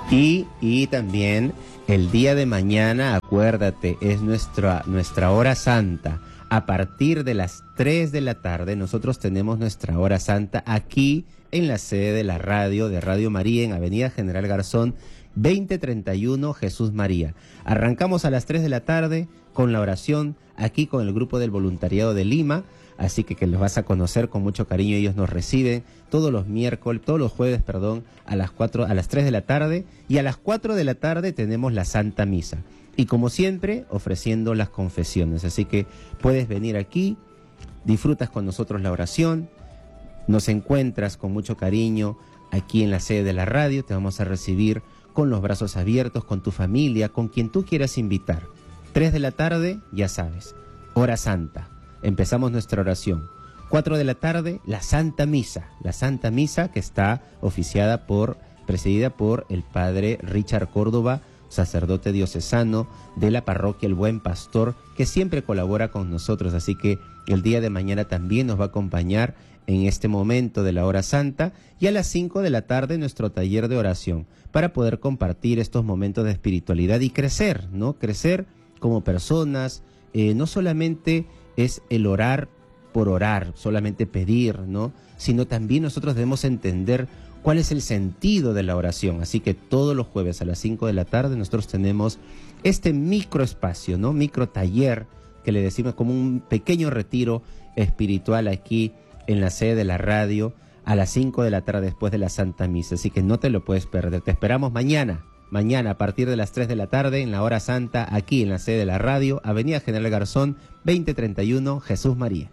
Y también el día de mañana, acuérdate, es nuestra hora santa. A partir de las 3 de la tarde nosotros tenemos nuestra hora santa aquí en la sede de la radio, de Radio María, en Avenida General Garzón, 2031 Jesús María. Arrancamos a las 3 de la tarde con la oración aquí con el grupo del voluntariado de Lima, así que los vas a conocer con mucho cariño. Ellos nos reciben todos los jueves, a las 3 de la tarde, y a las 4 de la tarde tenemos la Santa Misa. Y como siempre, ofreciendo las confesiones. Así que puedes venir aquí, disfrutas con nosotros la oración, nos encuentras con mucho cariño aquí en la sede de la radio, te vamos a recibir con los brazos abiertos, con tu familia, con quien tú quieras invitar. 3 de la tarde, ya sabes, hora santa. Empezamos nuestra oración. 4 de la tarde, la Santa Misa que está presidida por el padre Richard Córdoba, sacerdote diocesano de la parroquia El Buen Pastor, que siempre colabora con nosotros, así que el día de mañana también nos va a acompañar en este momento de la hora santa, y a las 5 de la tarde nuestro taller de oración, para poder compartir estos momentos de espiritualidad y crecer, ¿no? Crecer como personas. No solamente es el orar por orar, solamente pedir, ¿no? Sino también nosotros debemos entender cuál es el sentido de la oración. Así que todos los jueves a las 5 de la tarde nosotros tenemos este microespacio, ¿no? Micro taller, que le decimos como un pequeño retiro espiritual aquí en la sede de la radio, a las 5 de la tarde después de la Santa Misa. Así que no te lo puedes perder. Te esperamos mañana a partir de las 3 de la tarde en la hora santa, aquí en la sede de la radio, Avenida General Garzón, 2031 Jesús María.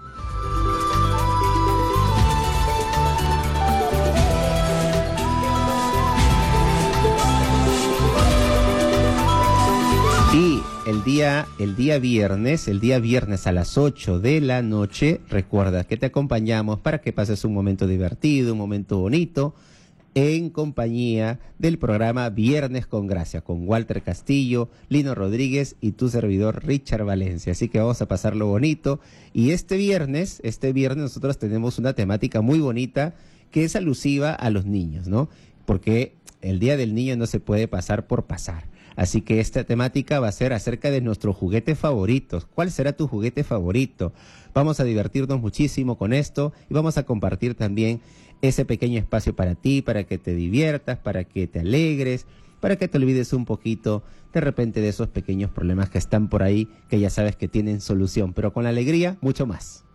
Y el día viernes a las 8 de la noche, recuerda que te acompañamos para que pases un momento divertido, un momento bonito, en compañía del programa Viernes con Gracia, con Walter Castillo, Lino Rodríguez y tu servidor Richard Valencia. Así que vamos a pasarlo bonito. Y este viernes nosotros tenemos una temática muy bonita que es alusiva a los niños, ¿no? Porque el Día del Niño no se puede pasar por pasar. Así que esta temática va a ser acerca de nuestros juguetes favoritos. ¿Cuál será tu juguete favorito? Vamos a divertirnos muchísimo con esto y vamos a compartir también ese pequeño espacio para ti, para que te diviertas, para que te alegres, para que te olvides un poquito de repente de esos pequeños problemas que están por ahí, que ya sabes que tienen solución, pero con la alegría mucho más.